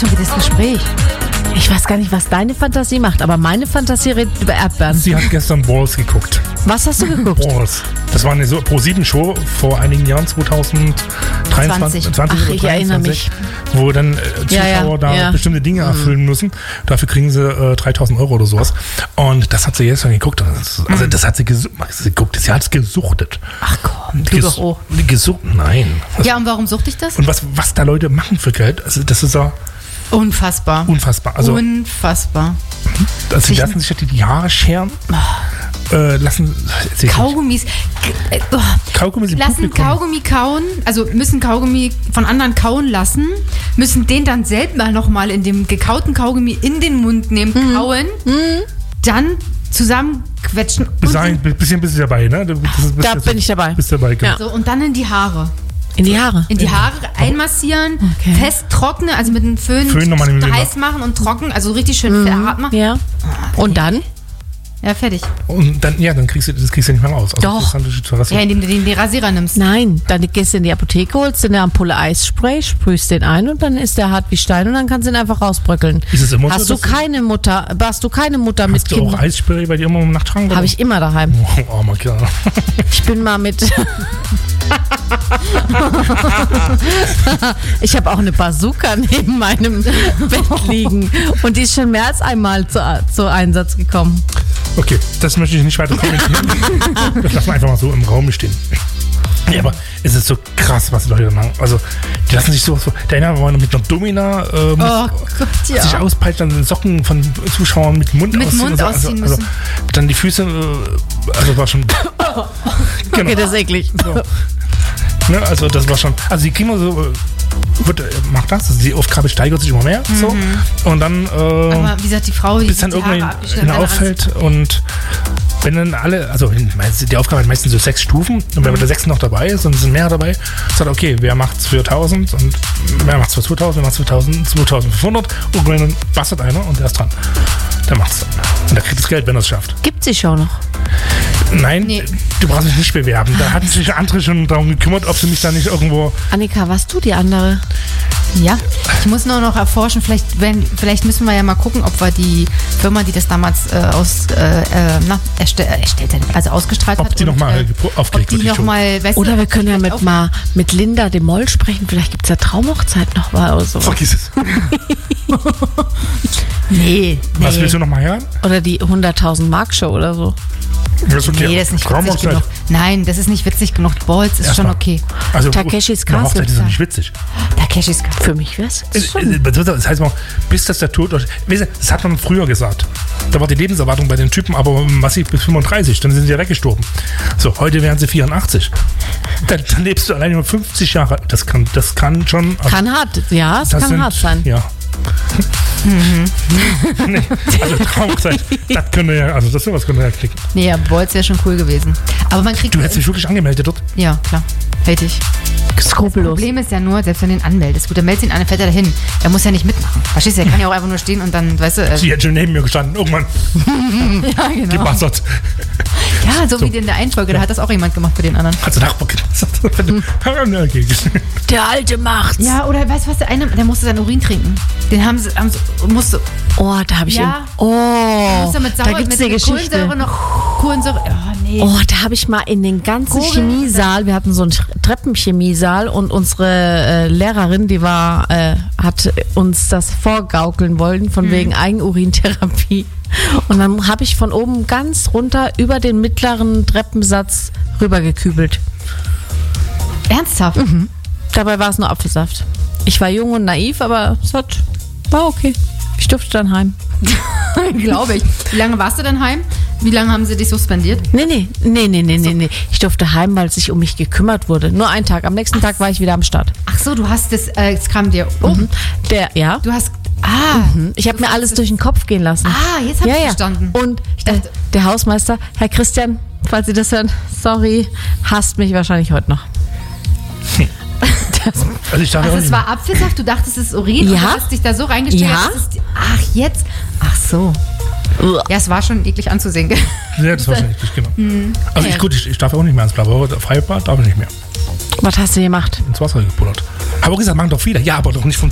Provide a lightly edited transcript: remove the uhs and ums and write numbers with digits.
Schon wieder das Gespräch. Ich weiß gar nicht, was deine Fantasie macht, aber meine Fantasie redet über Erdbeeren. Sie hat gestern Balls geguckt. Was hast du geguckt? Balls. Das war eine so Pro7-Show vor einigen Jahren, 2023, 20 Ach, oder ich erinnere 23, mich. wo dann Zuschauer da bestimmte Dinge erfüllen müssen. Dafür kriegen sie 3.000 Euro oder sowas. Und das hat sie gestern geguckt. Also das hat sie geguckt. Sie hat es gesuchtet. Ach komm, du doch auch. Nein. Ja, und warum suchte ich das? Und was da Leute machen für Geld, also das ist ja Unfassbar. Also, Unfassbar. Also sie lassen sich die Haare scheren. Kaugummis. Kaugummis im lassen Publikum. Kaugummi kauen, also müssen Kaugummi von anderen kauen lassen, müssen den dann selber nochmal in dem gekauten Kaugummi in den Mund nehmen, kauen, dann zusammenquetschen. Bisschen bist du dabei, ne? Da bin ich dabei. Bist dabei, genau. Ja. So, und dann in die Haare. In die Haare? In die Haare einmassieren, fest trocknen, also mit einem Föhn nochmal heiß machen und trocken, also richtig schön hart machen. Ja. Und dann? Ja, fertig. Und dann, dann kriegst du nicht mehr raus. Also Doch. Ja, indem du den Rasierer nimmst. Nein, dann gehst du in die Apotheke, holst dir eine Ampulle Eisspray, sprühst den ein und dann ist der hart wie Stein und dann kannst du ihn einfach rausbröckeln. Ist es immer Hast so? du keine Mutter mit Hast du Kindern? auch Eisspray bei dir immer im Nachtschrank? Habe ich immer daheim. Oh, armer Kerl. Ich bin mal mit... Ich habe auch eine Bazooka neben meinem Bett liegen und die ist schon mehr als einmal zu Einsatz gekommen. Okay, das möchte ich nicht weiter kommentieren. Das lassen wir einfach mal so im Raum stehen. Ja, aber es ist so krass, was die Leute machen. Also, die lassen sich sowas so. Der eine war mit einer Domina sich auspeitschen, dann Socken von Zuschauern mit Mund ausziehen müssen. Also, dann die Füße, also war schon. Genau. Okay, das ist eklig. So. Ne, also, das war schon. Also, die kriegen so. Macht das. Also die Aufgabe steigert sich immer mehr. So. Und dann. Aber wie gesagt, die Frau, die bis dann irgendwann auffällt und. Wenn dann alle, also die Aufgabe hat meistens so 6 Stufen und wenn der 6. noch dabei ist und es sind mehrere dabei, sagt okay, wer macht's für 1000 und wer macht's für 2000, wer macht's für 2500 und dann bastelt einer und der ist dran. Der macht's dann. Und der kriegt das Geld, wenn er es schafft. Gibt sie schon noch? Nein, du brauchst dich nicht bewerben. Da hatten sich andere schon darum gekümmert, ob sie mich da nicht irgendwo... Annika, warst du die andere? Ja, ich muss nur noch erforschen, vielleicht müssen wir ja mal gucken, ob wir die Firma, die das damals erstellt hat, also ausgestrahlt hat. Ob die nochmal aufgelegt wird. Oder wir können ja mit Linda de Moll sprechen, vielleicht gibt es ja Traumhochzeit noch mal oder so. Vergiss es. Nee. Was willst du nochmal hören? Oder die 100.000 Mark Show oder so. Das ist okay. Nee, das ist nicht witzig genug. Nein, das ist nicht witzig genug. Balls ist schon okay. Also, Takeshis Castle. Hochzeit ist doch nicht witzig. Takeshis Castle. Für mich wär's. Das heißt mal, bis das der Tod... Das hat man früher gesagt. Da war die Lebenserwartung bei den Typen aber massiv bis 35. Dann sind sie ja weggestorben. So, heute wären sie 84. Dann lebst du alleine nur 50 Jahre. Das kann schon... Kann hart, ja, es kann hart sein. Ja. Nee, also Traumhochzeit, das könnte ja klicken. Nee, ja, Balls wäre schon cool gewesen. Aber man kriegt... Du hättest dich wirklich angemeldet dort? Ja, klar. Hätte ich. Skrupellos. Das Problem ist ja nur, selbst wenn du ihn anmeldest, gut, dann meldest ihn an, dann fährt er dahin. Er muss ja nicht mitmachen. Verstehst du, er kann ja auch einfach nur stehen und dann, weißt du... Sie hat schon neben mir gestanden, irgendwann. Ja, genau. Gebassert. Ja, so wie in der Einfolge, da hat das auch jemand gemacht für den anderen. Hat der Nachbar gebassert. Der Alte macht's. Ja, oder weißt du was, der musste seinen Urin trinken. Den musste... Oh, da habe ich da gibt's eine Geschichte. Kohlensäure. Oh, nee. Oh, da habe ich mal in den ganzen Chemiesaal, wir hatten so einen Treppenchemiesaal und unsere Lehrerin, die hat uns das vorgaukeln wollen, von wegen Eigenurintherapie. Und dann habe ich von oben ganz runter über den mittleren Treppensatz rübergekübelt. Ernsthaft? Mhm. Dabei war es nur Apfelsaft. Ich war jung und naiv, aber es war okay. Ich durfte dann heim. Glaube ich. Wie lange warst du denn heim? Wie lange haben sie dich suspendiert? Nee. Ich durfte heim, weil sich um mich gekümmert wurde. Nur einen Tag. Am nächsten Tag war ich wieder am Start. Ach so, du hast das, es kam dir um. Du hast, ich habe mir alles durch den Kopf gehen lassen. Jetzt habe ich verstanden. Und der Hausmeister, Herr Christian, falls Sie das hören, sorry, hasst mich wahrscheinlich heute noch. Also ich dachte es war Apfelsaft, du dachtest, es ist Urin und du hast dich da so reingestellt. Ja. Jetzt? Ach so. Ja, es war schon eklig anzusehen. Ja, das war schon eklig, genau. Also ich darf auch nicht mehr ins blaue Freibad, darf ich nicht mehr. Was hast du gemacht? Ins Wasser gepullert. Aber gesagt, machen doch viele. Ja, aber doch nicht von